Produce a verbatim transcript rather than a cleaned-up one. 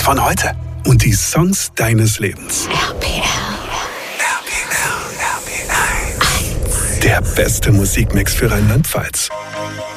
von heute und die Songs deines Lebens. R P R. R P R, R P R eins. Der beste Musikmix für Rheinland-Pfalz.